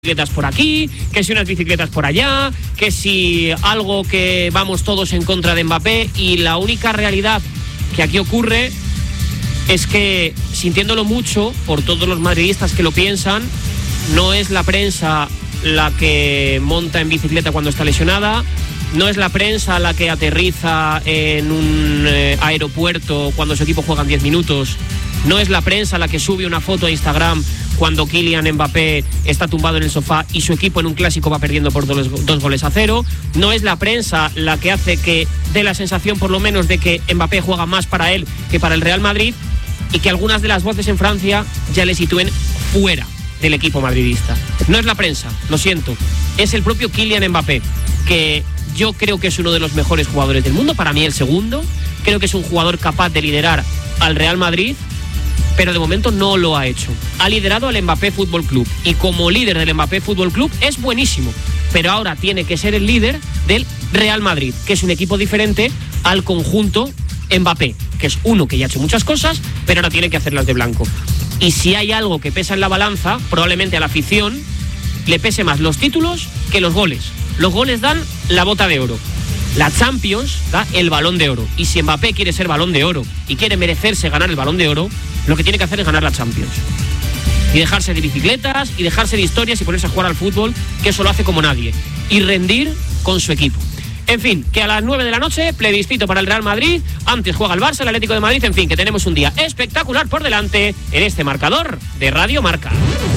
bicicletas por aquí, que si unas bicicletas por allá, que si algo que vamos todos en contra de Mbappé, y la única realidad que aquí ocurre es que, sintiéndolo mucho por todos los madridistas que lo piensan, no es la prensa la que monta en bicicleta cuando está lesionada, no es la prensa la que aterriza en un aeropuerto cuando su equipo juega en 10 minutos, no es la prensa la que sube una foto a Instagram cuando Kylian Mbappé está tumbado en el sofá y su equipo en un clásico va perdiendo por 2-0. No es la prensa la que hace que dé la sensación, por lo menos, de que Mbappé juega más para él que para el Real Madrid, y que algunas de las voces en Francia ya le sitúen fuera del equipo madridista. No es la prensa, lo siento. Es el propio Kylian Mbappé, que yo creo que es uno de los mejores jugadores del mundo, para mí el segundo. Creo que es un jugador capaz de liderar al Real Madrid, pero de momento no lo ha hecho. Ha liderado al Mbappé Fútbol Club, y como líder del Mbappé Fútbol Club es buenísimo, pero ahora tiene que ser el líder del Real Madrid, que es un equipo diferente al conjunto Mbappé, que es uno que ya ha hecho muchas cosas, pero ahora tiene que hacerlas de blanco. Y si hay algo que pesa en la balanza, probablemente a la afición le pese más los títulos que los goles. Los goles dan la bota de oro, la Champions da el Balón de Oro, y si Mbappé quiere ser Balón de Oro y quiere merecerse ganar el Balón de Oro, lo que tiene que hacer es ganar la Champions y dejarse de bicicletas y dejarse de historias y ponerse a jugar al fútbol, que eso lo hace como nadie, y rendir con su equipo. En fin, que a las 9 de la noche, plebiscito para el Real Madrid, antes juega el Barça, el Atlético de Madrid, en fin, que tenemos un día espectacular por delante en este marcador de Radio Marca.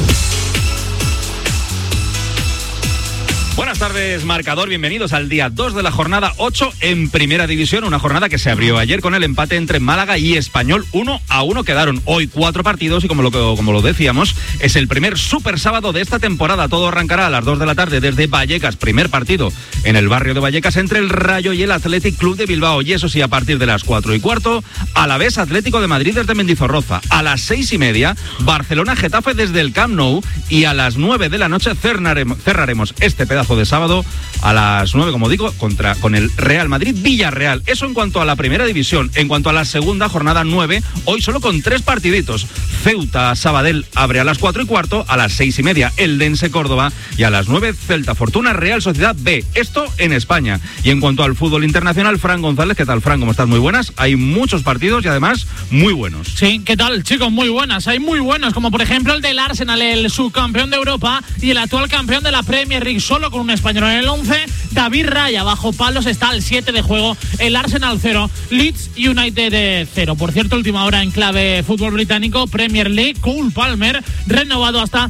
Buenas tardes, marcador, bienvenidos al día 2 de la jornada 8 en Primera División, una jornada que se abrió ayer con el empate entre Málaga y Español. 1-1 quedaron hoy 4 partidos y como lo decíamos, es el primer super sábado de esta temporada. Todo arrancará a las 2 de la tarde desde Vallecas, primer partido en el barrio de Vallecas entre el Rayo y el Athletic Club de Bilbao, y eso sí, a partir de las 4:15, Alavés Atlético de Madrid desde Mendizorroza. A las 6:30, Barcelona Getafe desde el Camp Nou, y a las 9 de la noche cerraremos este pedazo de sábado a las 9, como digo, con el Real Madrid Villarreal. Eso en cuanto a la Primera División. En cuanto a la segunda, jornada 9, hoy solo con 3 partiditos. Ceuta Sabadell abre a las 4:15, a las 6:30 Eldense Córdoba, y a las 9 Celta Fortuna Real Sociedad B. Esto en España. Y en cuanto al fútbol internacional, Fran González, ¿qué tal, Fran? ¿Cómo estás? Muy buenas. Hay muchos partidos y además muy buenos. Sí, ¿qué tal, chicos? Muy buenas. Hay muy buenos, como por ejemplo el del Arsenal, el subcampeón de Europa y el actual campeón de la Premier League, solo con un español en el 11. David Raya bajo palos, está al 7 de juego. El Arsenal 0, Leeds United 0. Por cierto, última hora en clave fútbol británico, Premier League, Cole Palmer renovado hasta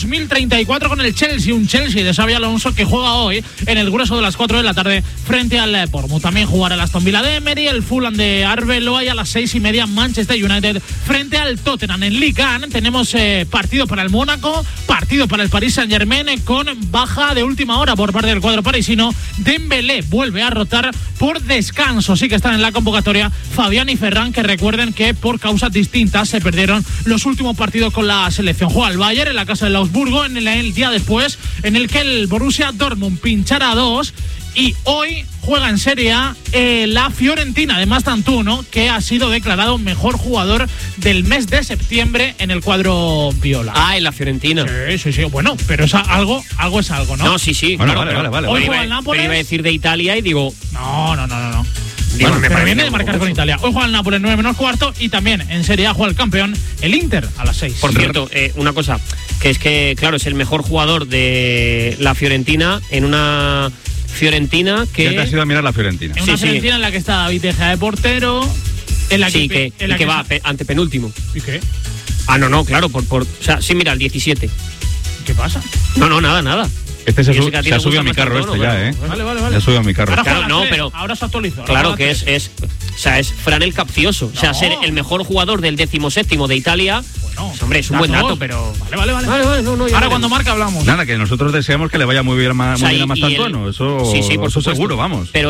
2034 con el Chelsea, un Chelsea de Xabi Alonso que juega hoy en el grueso de las 4 de la tarde frente al Bournemouth. También jugará el Aston Villa de Emery, el Fulham de Arbeloa, y a las 6:30 Manchester United frente al Tottenham. En Ligue 1 tenemos partido para el Mónaco, partido para el Paris Saint-Germain, con baja de última hora por parte del cuadro parisino. Dembélé vuelve a rotar por descanso. Sí que están en la convocatoria Fabián y Ferran, que recuerden que por causas distintas se perdieron los últimos partidos con la selección. Juega el Bayern en la casa del Augsburgo en el día después en el que el Borussia Dortmund pinchará a 2. Y hoy juega en Serie A la Fiorentina de Mastantuono, que ha sido declarado mejor jugador del mes de septiembre en el cuadro viola. Ah, en la Fiorentina. Sí. Bueno, pero es algo es algo, ¿no? No, sí. Bueno, claro, vale. Hoy juega el Nápoles. Pero iba a decir de Italia y digo... No. Digo, Bueno, pero viene de marcar marcar con Italia. Hoy juega el Nápoles 9:15, y también en Serie A juega el campeón, el Inter, a las 6. Por cierto, una cosa, que es que, claro, es el mejor jugador de la Fiorentina en una Fiorentina que... ¿Qué te has ido a mirar la Fiorentina? En una Fiorentina en la que está David De Gea de portero, en la que va antepenúltimo. ¿Y qué? Ah, no, claro, o sea, sí, mira, el 17. ¿Qué pasa? No, nada. Este se ha subido a mi carro ya, ¿eh? Vale. Se ha subido a mi carro. Ahora Claro, pero... Ahora se actualizó. Claro que es Fran el capcioso. O sea, ser el mejor jugador del 17º de Italia... Bueno, hombre, es un buen dato, pero... Vale. No, ahora cuando marca hablamos. Nada, que nosotros deseamos que le vaya muy bien a Mastantuono. Eso, sí, por eso supuesto. seguro, vamos. Pero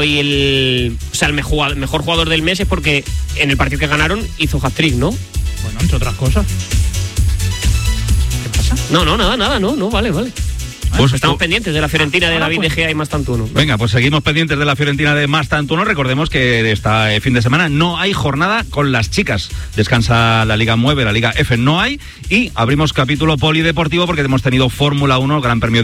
el mejor jugador del mes es porque en el partido que ganaron hizo hat-trick, ¿no? Bueno, entre otras cosas. ¿Qué pasa? No, nada, no, vale. Pues estamos pendientes de la Fiorentina de David De Gea y Mastantuono. Venga, pues seguimos pendientes de la Fiorentina de Mastantuono. Recordemos que este fin de semana no hay jornada con las chicas. Descansa la Liga MUEVE, la Liga F no hay. Y abrimos capítulo polideportivo porque hemos tenido Fórmula 1, Gran Premio